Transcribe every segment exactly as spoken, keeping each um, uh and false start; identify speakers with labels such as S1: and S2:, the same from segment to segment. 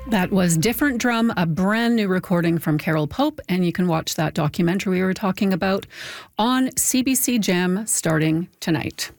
S1: That was Different Drum, a brand new recording from Carol Pope, and you can watch that documentary we were talking about on C B C Gem starting tonight.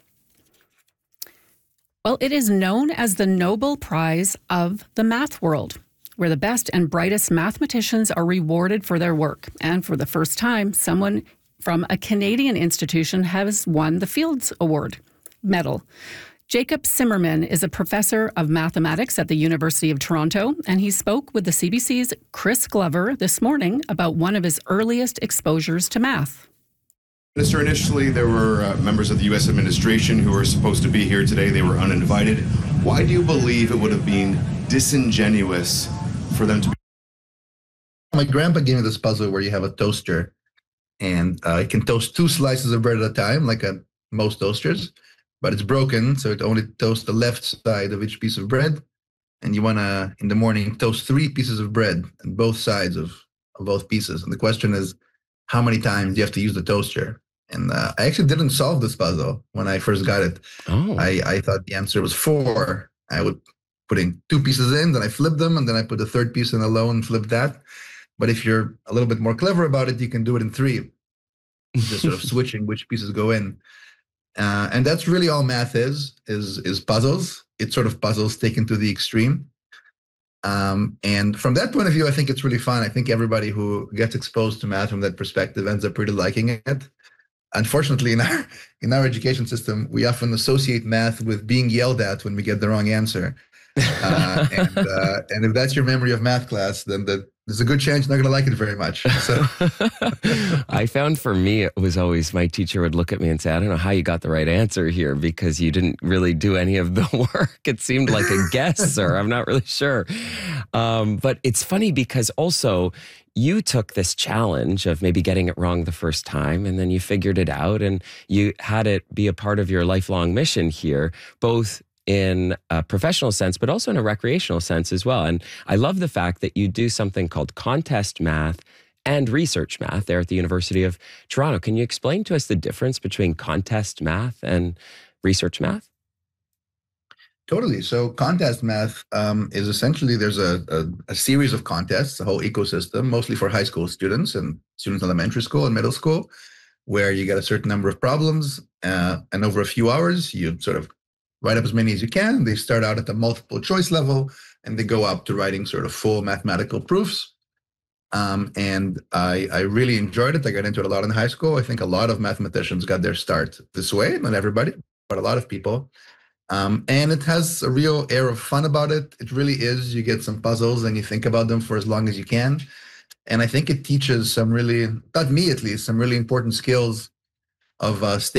S1: Well, it is known as the Nobel Prize of the math world, where the best and brightest mathematicians are rewarded for their work. And for the first time, someone from a Canadian institution has won the Fields Award medal. Jacob Simmerman is a professor of mathematics at the University of Toronto, and he spoke with the C B C's Chris Glover this morning about one of his earliest exposures to math.
S2: Minister, initially there were uh, members of the U S administration who were supposed to be here today. They were uninvited. Why do you believe it would have been disingenuous for them to be?
S3: My grandpa gave me this puzzle where you have a toaster and uh, it can toast two slices of bread at a time, like a, most toasters. But it's broken, so it only toasts the left side of each piece of bread. And you want to, in the morning, toast three pieces of bread on both sides of, of both pieces. And the question is, how many times do you have to use the toaster? And uh, I actually didn't solve this puzzle when I first got it.
S4: Oh.
S3: I, I thought the answer was four. I would put in two pieces in, then I flip them, and then I put the third piece in alone and flip that. But if you're a little bit more clever about it, you can do it in three. Just sort of switching which pieces go in. Uh, and that's really all math is, is, is puzzles. It's sort of puzzles taken to the extreme. Um, and from that point of view, I think it's really fun. I think everybody who gets exposed to math from that perspective ends up really liking it. Unfortunately, in our, in our education system, we often associate math with being yelled at when we get the wrong answer. Uh, and, uh, and if that's your memory of math class, then the, there's a good chance you're not going to like it very much. So.
S4: I found for me, it was always my teacher would look at me and say, I don't know how you got the right answer here because you didn't really do any of the work. It seemed like a guess, sir. I'm not really sure. Um, but it's funny because also you took this challenge of maybe getting it wrong the first time and then you figured it out and you had it be a part of your lifelong mission here, both in a professional sense, but also in a recreational sense as well. And I love the fact that you do something called contest math and research math there at the University of Toronto. Can you explain to us the difference between contest math and research math?
S3: Totally. So contest math um, is essentially, there's a, a, a series of contests, a whole ecosystem, mostly for high school students and students in elementary school and middle school, where you get a certain number of problems uh, and over a few hours, you sort of write up as many as you can. They start out at the multiple choice level and they go up to writing sort of full mathematical proofs. Um, and I, I really enjoyed it. I got into it a lot in high school. I think a lot of mathematicians got their start this way, not everybody, but a lot of people. Um, and it has a real air of fun about it. It really is. You get some puzzles and you think about them for as long as you can. And I think it teaches some really, not me at least, some really important skills of uh, staying